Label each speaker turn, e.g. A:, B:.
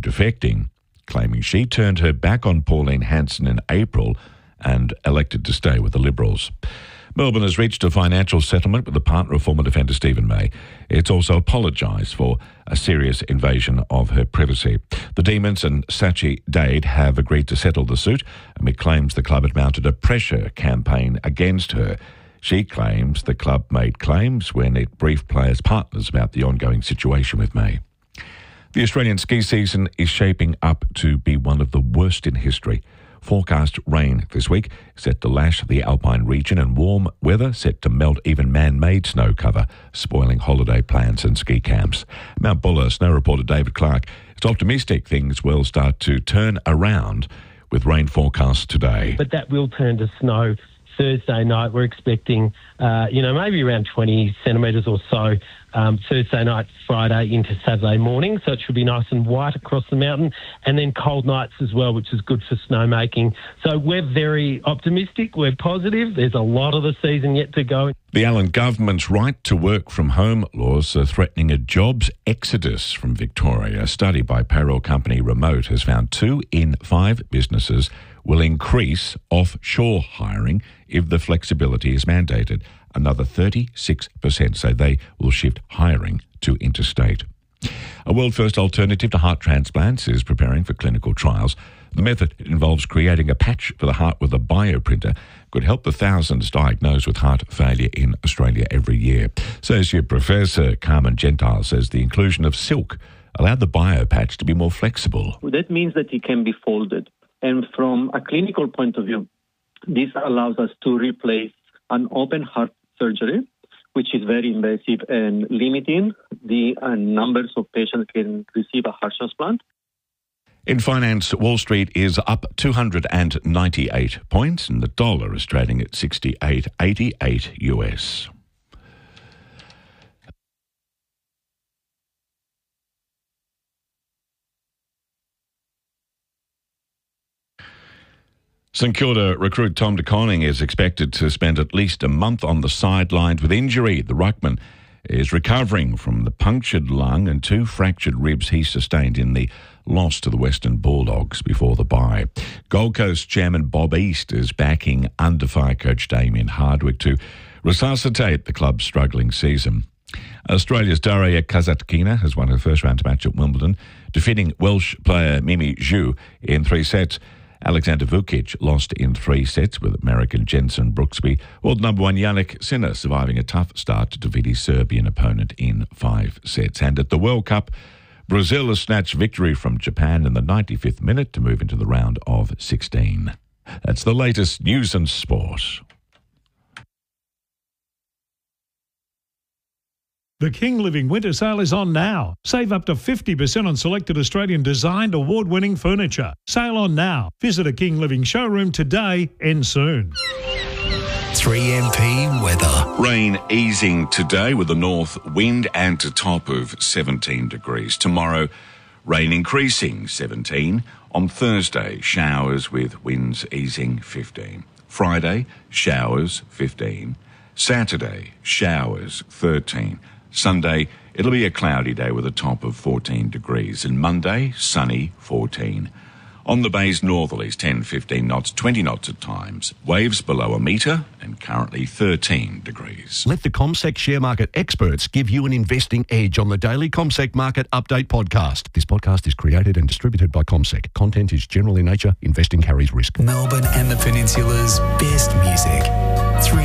A: defecting, claiming she turned her back on Pauline Hanson in April and elected to stay with the Liberals. Melbourne has reached a financial settlement with the partner of former Defender Stephen May. It's also apologised for a serious invasion of her privacy. The Demons and Sachi Dade have agreed to settle the suit amid claims the club had mounted a pressure campaign against her. She claims the club made claims when it briefed players' partners about the ongoing situation with May. The Australian ski season is shaping up to be one of the worst in history. Forecast rain this week set to lash the Alpine region and warm weather set to melt even man-made snow cover, spoiling holiday plans and ski camps. Mount Buller snow reporter David Clark is optimistic things will start to turn around with rain forecast today.
B: But that will turn to snow Thursday night. We're expecting, maybe around 20 centimetres or so Thursday night, Friday into Saturday morning. So it should be nice and white across the mountain, and then cold nights as well, which is good for snowmaking. So we're very optimistic. We're positive. There's a lot of the season yet to go.
A: The Allen government's right to work from home laws are threatening a jobs exodus from Victoria. A study by payroll company Remote has found 2 in 5 businesses will increase offshore hiring if the flexibility is mandated. Another 36% say they will shift hiring to interstate. A world-first alternative to heart transplants is preparing for clinical trials. The method involves creating a patch for the heart with a bioprinter. Could help the thousands diagnosed with heart failure in Australia every year. Associate Professor Carmen Gentile says the inclusion of silk allowed the biopatch to be more flexible.
C: That means that it can be folded. And from a clinical point of view, this allows us to replace an open heart surgery, which is very invasive and limiting the numbers of patients can receive a heart transplant.
A: In finance, Wall Street is up 298 points and the dollar is trading at 68.88 US. St Kilda recruit Tom De Koning is expected to spend at least a month on the sidelines with injury. The ruckman is recovering from the punctured lung and 2 fractured ribs he sustained in the loss to the Western Bulldogs before the bye. Gold Coast chairman Bob East is backing under-fire coach Damien Hardwick to resuscitate the club's struggling season. Australia's Daria Kasatkina has won her first round match at Wimbledon, defeating Welsh player Mimi Zhu in 3 sets. Alexander Vukic lost in 3 sets with American Jensen Brooksby. World number 1 Jannik Sinner surviving a tough start to defeat his Serbian opponent in 5 sets. And at the World Cup, Brazil has snatched victory from Japan in the 95th minute to move into the round of 16. That's the latest news and sport.
D: The King Living Winter Sale is on now. Save up to 50% on selected Australian designed award-winning furniture. Sale on now. Visit a King Living showroom today, end soon.
E: 3MP weather.
A: Rain easing today with a north wind and to top of 17 degrees. Tomorrow, rain increasing 17. On Thursday, showers with winds easing 15. Friday, showers 15. Saturday, showers 13. Sunday, it'll be a cloudy day with a top of 14 degrees. And Monday, sunny 14. On the bay's northerlies, 10, 15 knots, 20 knots at times. Waves below a metre and currently 13 degrees.
E: Let the CommSec share market experts give you an investing edge on the daily CommSec Market Update podcast. This podcast is created and distributed by CommSec. Content is general in nature. Investing carries risk.
F: Melbourne and the Peninsula's